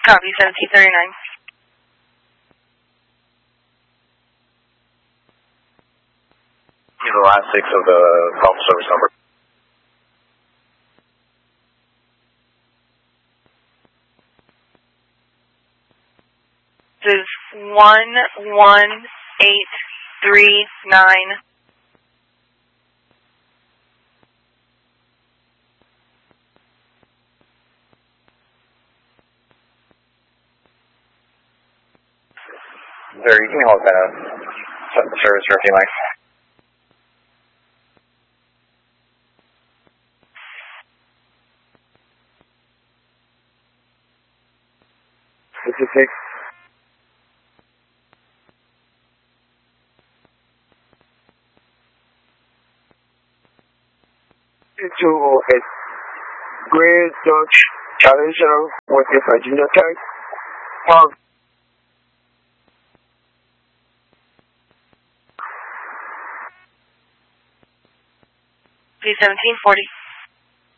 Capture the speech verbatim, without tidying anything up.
Copy, seventeen thirty-nine. The last six of the call service number. This is one one eight three nine. There, you can hold that service for a few mics. fifty-six. two oh eight. Gray Dodge Challenger with a Virginia type. Park. P seventeen forty.